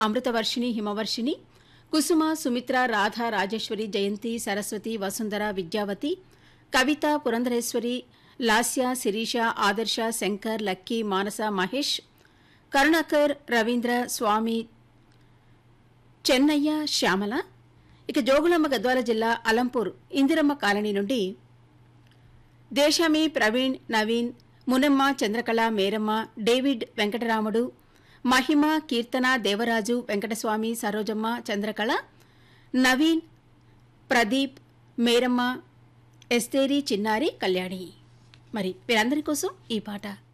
అమృతవర్షిణి, హిమవర్షిణి, కుసుమ, సుమిత్ర, రాధ, రాజేశ్వరి, జయంతి, సరస్వతి, వసుంధర, విద్యావతి, కవిత, పురంధరేశ్వరి, లాస్య, శిరీష, ఆదర్శ, శంకర్, లక్కీ, మానస, మహేష్, కరుణాకర్, రవీంద్ర, స్వామి, చెన్నయ్య, శ్యామల. ఇక జోగులాంబ గద్వాల జిల్లా అలంపూర్ ఇందిరమ్మ కాలనీ నుండి దేశామి, ప్రవీణ్, నవీన్, మునమ్మ, చంద్రకళ, మేరమ్మ, డేవిడ్, వెంకటరాముడు, మహిమ, కీర్తన, దేవరాజు, వెంకటస్వామి, సరోజమ్మ, చంద్రకళ, నవీన్, ప్రదీప్, మేరమ్మ, ఎస్తేరి, చిన్నారి, కళ్యాణి. మరి వీరందరి కోసం ఈ పాట.